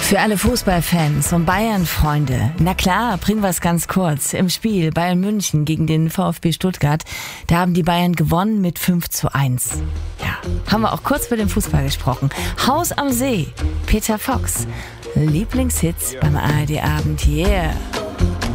Für alle Fußballfans und Bayern-Freunde, na klar, bringen wir es ganz kurz. Im Spiel Bayern München gegen den VfB Stuttgart, da haben die Bayern gewonnen mit 5:1. Ja, haben wir auch kurz über den Fußball gesprochen. Haus am See, Peter Fox, Lieblingshits beim ARD-Abend, yeah.